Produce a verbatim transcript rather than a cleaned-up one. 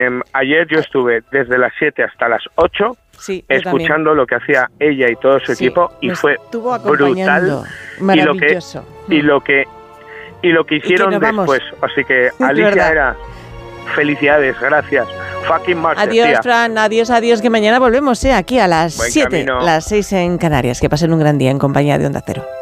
ayer yo estuve desde las siete hasta las ocho sí, escuchando lo que hacía ella y todo su sí, equipo y fue brutal. Maravilloso. Y lo que, y lo que, y lo que hicieron que después. Así que Alicia era... Felicidades, gracias. Fucking Mars. Adiós, tía. Fran, adiós, adiós, que mañana volvemos, ¿eh? Aquí a las siete, las seis en Canarias. Que pasen un gran día en compañía de Onda Cero.